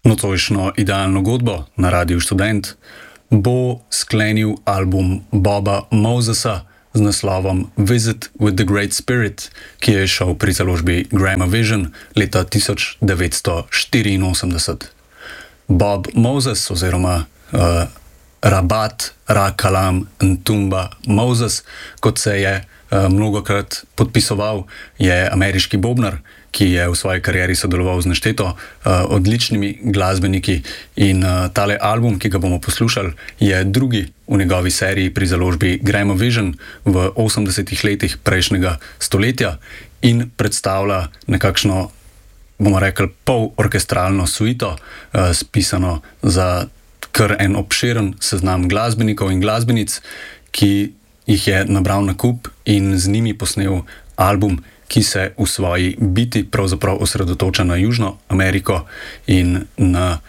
Nocojšnjo idealno godbo na Radiu Študent bo sklenil album Boba Mosesa z naslovom Visit with the Great Spirit, ki je šel pri založbi Gramavision leta 1984. Bob Moses oziroma Rabat Rakalam Ntumba Moses, kot se je mnogokrat podpisoval, je ameriški bobnar, ki je v svoji karieri sodeloval z nešteto odličnimi glasbeniki in tale album, ki ga bomo poslušali, je drugi v njegovi seriji pri založbi Gramavision v 80-ih letih prejšnjega stoletja in predstavlja nekakšno, bomo rekli, polorkestralno suito, spisano za kar en obširen seznam glasbenikov in glasbenic, ki jih je nabral na kup in z njimi posnel album, ki se v svoji biti pravzaprav osredotoča na Južno Ameriko in na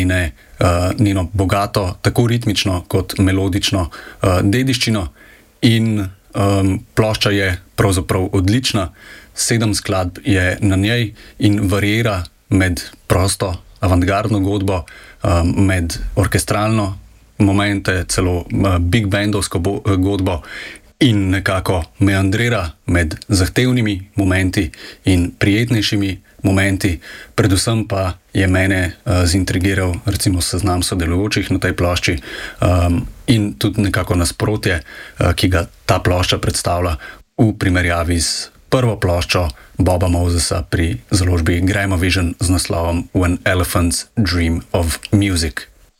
njeno bogato, tako ritmično kot melodično dediščino. In plošča je pravzaprav odlična, 7 skladb je na njej in variira med prosto avantgardno godbo, med orkestralno momente, celo big bandovsko godbo in nekako meandrira med zahtevnimi momenti in prijetnejšimi momenti. Predvsem pa je mene zintrigiral recimo seznam sodelujočih na tej plošči in tudi nekako nasprotje, ki ga ta plošča predstavlja v primerjavi z prvo ploščo Boba Mosesa pri založbi Gramavision z naslovom When Elephants Dream of Music.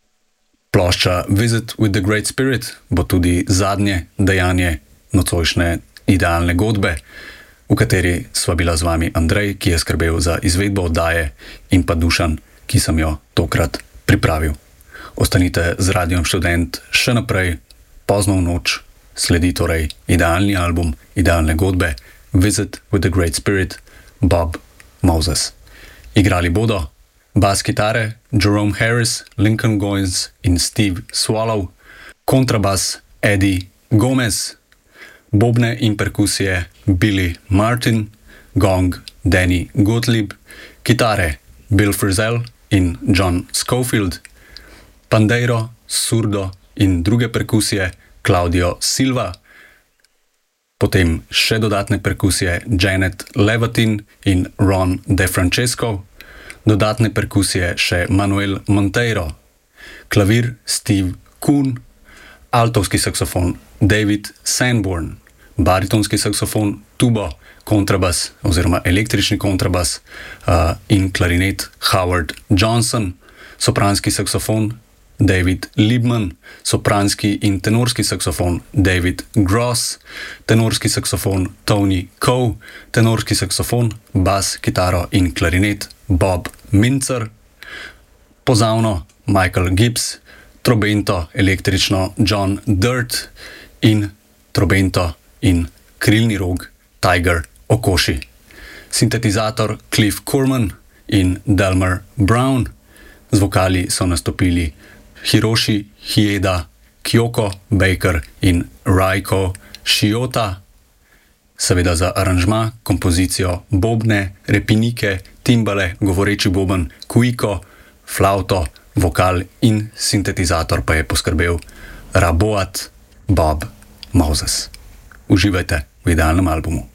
Plošča Visit with the Great Spirit bo tudi zadnje dejanje nocojšnje idealne godbe, v kateri sva bila z vami Andrej, ki je skrbel za izvedbo oddaje, in pa Dušan, ki sem jo tokrat pripravil. Ostanite z Radiom Študent še naprej, pozno v noč sledi torej idealni album idealne godbe Visit with the Great Spirit, Bob Moses. Igrali bodo bas kitare Jerome Harris, Lincoln Goins in Steve Swallow, kontrabas Eddie Gomez, bobne in perkusije Billy Martin, gong Danny Gottlieb, kitare Bill Frisell in John Schofield, pandeiro, surdo in druge perkusije Claudio Silva, potem še dodatne perkusije Janet Levatin in Ron DeFrancesco, dodatne perkusije še Manuel Monteiro, klavir Steve Kuhn, altovski saksofon David Sanborn, baritonski saksofon, tubo, kontrabas oziroma električni kontrabas in klarinet Howard Johnson, sopranski saksofon David Liebman, sopranski in tenorski saksofon David Gross, tenorski saksofon Tony Coe, tenorski saksofon, bas, kitaro in klarinet Bob Mincer, pozavno Michael Gibbs, trobento električno John Dirt in trobento in krilni rog Tiger Okoshi. Sintetizator Cliff Kurman in Delmer Brown, z vokali so nastopili Hiroshi Hieda, Kyoko Baker in Raiko Shiota, seveda za aranžma, kompozicijo, bobne, repinike, timbale, govoreči boben, kuiko, flauto, vokal in sintetizator pa je poskrbel Raboat Bob Moses. Uživajte v idealnem albumu.